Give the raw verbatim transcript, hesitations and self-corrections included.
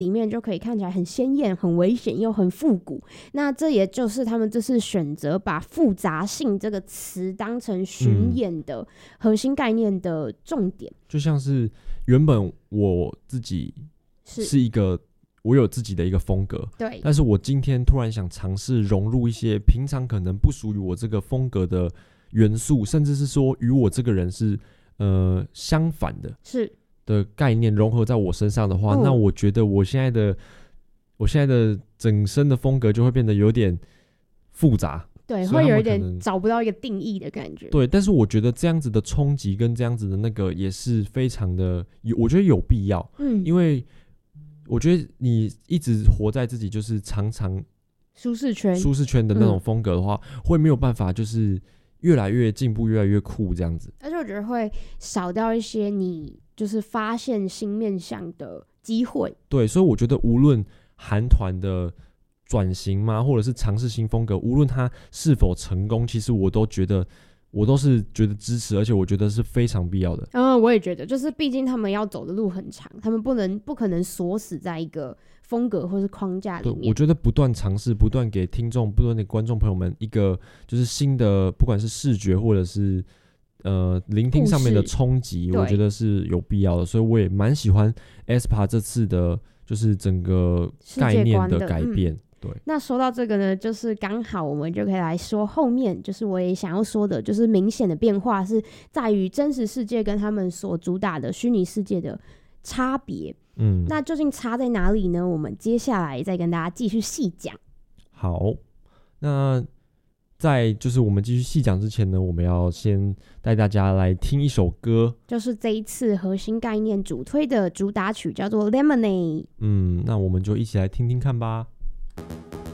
里面就可以看起来很鲜艳、很危险又很复古。那这也就是他们这次选择把复杂性这个词当成巡演的核心概念的重点。 就像是原本我自己是一个我有自己的一个风格， 对， 但是我今天突然想尝试融入一些平常可能不属于我这个风格的元素，甚至是说与我这个人是呃相反的， 是的概念融合在我身上的话， 嗯、 那我觉得我现在的我现在的整身的风格就会变得有点复杂， 对，会有一点找不到一个定义的感觉。 对，但是我觉得这样子的冲击跟这样子的那个也是非常的，我觉得有必要。嗯，因为我觉得你一直活在自己就是常常舒适圈、 舒适圈的那种风格的话，嗯、会没有办法就是越来越进步、越来越酷这样子。 而且我觉得会少掉一些你就是发现新面向的机会。 对，所以我觉得无论韩团的转型嘛，或者是尝试新风格，无论它是否成功，其实我都觉得我都是觉得支持，而且我觉得是非常必要的。 嗯，我也觉得，就是毕竟他们要走的路很长，他们不能不可能锁死在一个风格或是框架里面。 对，我觉得不断尝试，不断给听众、不断给观众朋友们一个就是新的，不管是视觉或者是呃聆听上面的冲击，我觉得是有必要的。所以我也蛮喜欢 aespa 这次的，就是整个概念的改变。对， 那说到这个呢，就是刚好我们就可以来说后面，就是我也想要说的，就是明显的变化是在于真实世界跟他们所主打的虚拟世界的差别。嗯，那究竟差在哪里呢？我们接下来再跟大家继续细讲。 好，那在就是我们继续细讲之前呢，我们要先带大家来听一首歌， 就是这一次核心概念主推的主打曲，叫做 Lemonade。 嗯，那我们就一起来听听看吧。